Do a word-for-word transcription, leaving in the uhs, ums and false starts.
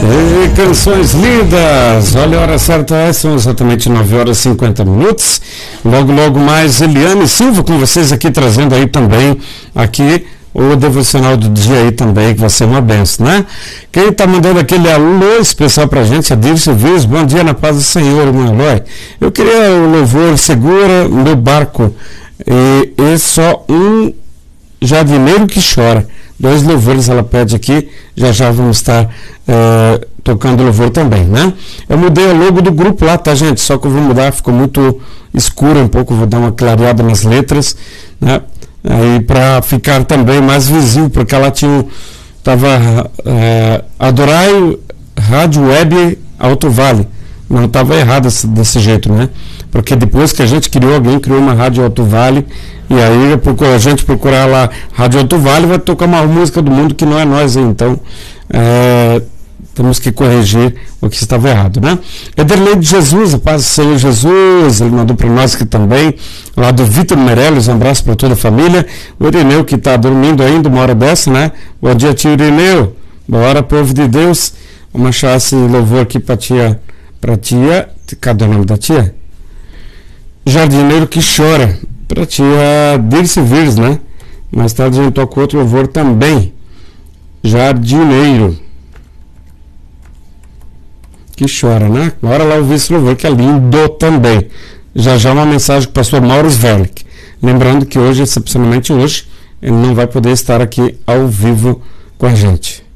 E canções lindas, olha a hora certa, é, são exatamente nove horas e cinquenta minutos. Logo, logo mais, Eliane Silva com vocês aqui, trazendo aí também aqui o devocional do dia aí também, que vai ser uma benção, né? Quem tá mandando aquele alô especial pra gente é Dirce Viz. Bom dia, na paz do Senhor, meu alô. Eu queria o louvor Segura meu barco e, e só um jardineiro que chora. Dois louvores ela pede aqui, já já vamos estar é, tocando louvor também, né? Eu mudei o logo do grupo lá, tá, gente? Só que eu vou mudar, ficou muito escuro um pouco, vou dar uma clareada nas letras, né? Aí para ficar também mais visível, porque ela tinha, tava é, Adorai Rádio Web Alto Vale. Não estava errado desse, desse jeito, né? Porque depois que a gente criou, alguém criou uma Rádio Alto Vale, e aí a gente procurar lá Rádio Alto Vale, vai tocar uma música do mundo que não é nós, então é, temos que corrigir o que estava errado, né? Ederlei de Jesus, a paz do Senhor Jesus, ele mandou para nós aqui também, lá do Vitor Meirelles, um abraço para toda a família. O Irineu que está dormindo ainda uma hora dessa, né? Bom dia, tio Irineu, bora, povo de Deus. Vamos achar esse louvor aqui para tia, para tia, cadê o nome da tia? Jardineiro que chora, para tia Dirce Virs, né? Mais tarde a gente toca outro louvor também, Jardineiro que chora, né? Bora lá ouvir esse louvor que é lindo também. Já já uma mensagem para o pastor Mauro Sverlik. Lembrando que hoje, excepcionalmente hoje, ele não vai poder estar aqui ao vivo com a gente.